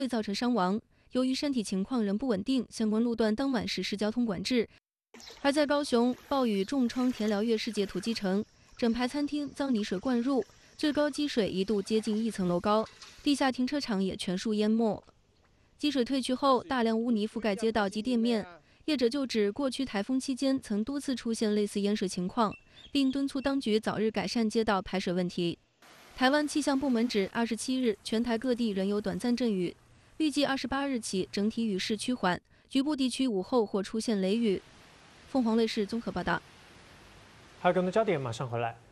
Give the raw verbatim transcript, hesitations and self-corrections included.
会造成伤亡。由于身体情况仍不稳定，相关路段当晚实施交通管制。而在高雄，暴雨重创田寮月世界土鸡城，整排餐厅遭泥水灌入，最高积水一度接近一层楼高，地下停车场也全数淹没。积水退去后，大量污泥覆盖街道及店面。业者就指，过去台风期间曾多次出现类似淹水情况，并敦促当局早日改善街道排水问题。台湾气象部门指，二十七日全台各地仍有短暂阵雨，预计二十八日起整体雨势趋缓，局部地区午后或出现雷雨。凤凰卫视综合报道。 还有更多焦点马上回来。